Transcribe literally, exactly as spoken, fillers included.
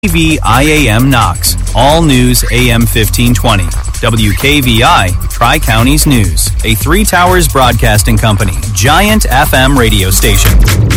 W K V I A M Knox, All News A M fifteen twenty. W K V I, Tri-Counties News, a Three Towers Broadcasting Company, giant F M radio station.